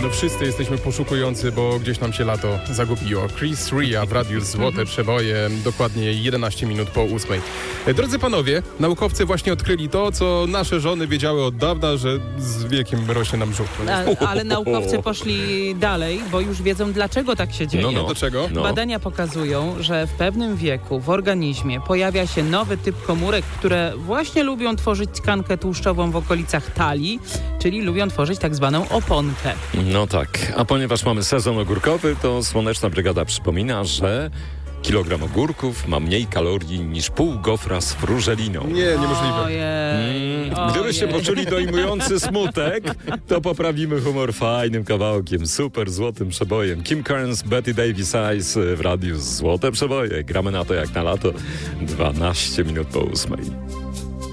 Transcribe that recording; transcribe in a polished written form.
no wszyscy jesteśmy poszukujący, bo gdzieś nam się lato zagubiło. Chris Ria w Radiu Złote Przeboje, dokładnie 11 minut po 8. Drodzy panowie, naukowcy właśnie odkryli to, co nasze żony wiedziały od dawna, że z wiekiem rośnie nam brzuch. Ale naukowcy poszli dalej, bo już wiedzą, dlaczego tak się dzieje. Dlaczego? Badania pokazują, że w pewnym wieku w organizmie pojawia się nowy typ komórek, które właśnie lubią tworzyć tkankę tłuszczową w okolicach talii, czyli lubią tworzyć tak zwaną oponkę. No tak, a ponieważ mamy sezon ogórkowy, to Słoneczna Brygada przypomina, że kilogram ogórków ma mniej kalorii niż pół gofra z frużeliną. Niemożliwe. Gdybyście poczuli dojmujący smutek, to poprawimy humor fajnym kawałkiem, super złotym przebojem. Kim Carnes, Betty Davis Eyes w Radiu Złote Przeboje. Gramy na to jak na lato, 12 minut po 8.